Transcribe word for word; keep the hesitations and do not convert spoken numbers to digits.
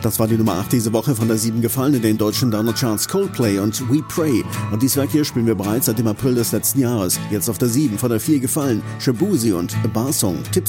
Das war die Nummer acht diese Woche, von der sieben gefallen in den deutschen Download-Charts Coldplay und We Pray. Und dieses Werk hier spielen wir bereits seit dem April des letzten Jahres. Jetzt auf der sieben, von der vier gefallen Shaboozey und A Bar Song. Tipps